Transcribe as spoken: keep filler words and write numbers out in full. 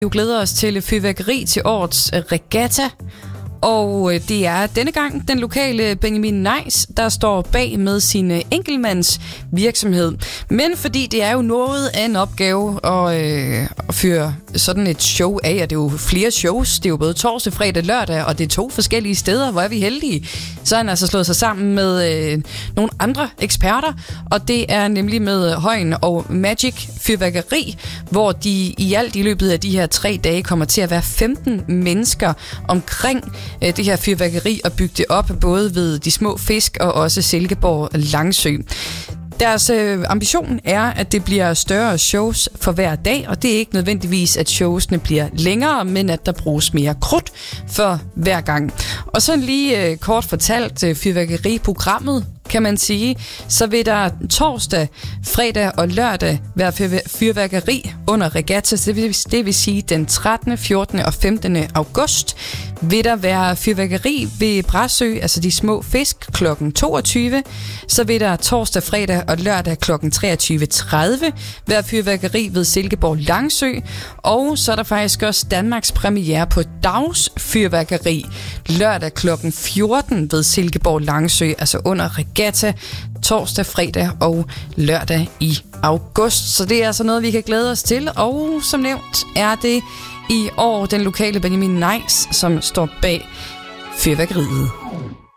Vi glæder os til fyrværkeri til årets regatta, og det er denne gang den lokale Benjamin Nice, der står bag med sin enkeltmands virksomhed. Men fordi det er jo noget af en opgave at, øh, at fyre sådan et show af, og det er jo flere shows, det er jo både torsdag, fredag, lørdag, og det er to forskellige steder, hvor er vi heldige. Så har han altså slået sig sammen med øh, nogle andre eksperter, og det er nemlig med Højen og Magic Fyrværkeri, hvor de i alt i løbet af de her tre dage kommer til at være femten mennesker omkring øh, det her fyrværkeri og bygge det op både ved de små fisk og også Silkeborg Langsø. Deres øh, ambition er, at det bliver større shows for hver dag, og det er ikke nødvendigvis, at showsene bliver længere, men at der bruges mere krudt for hver gang. Og så lige øh, kort fortalt øh, fyrværkeriprogrammet, kan man sige, så vil der torsdag, fredag og lørdag være fyrværkeri under regatta, det vil, det vil sige den trettende, fjortende og femtende august, vil der være fyrværkeri ved Bræsø, altså de små fisk, klokken toogtyve. Så vil der torsdag, fredag og lørdag klokken treogtyve tredive være fyrværkeri ved Silkeborg Langsø. Og så er der faktisk også Danmarks premiere på dagsfyrværkeri lørdag klokken fjorten ved Silkeborg Langsø, altså under regatta, torsdag, fredag og lørdag i august. Så det er altså noget, vi kan glæde os til. Og som nævnt er det i år den lokale Benjamin Nice, som står bag fyrværkeriet.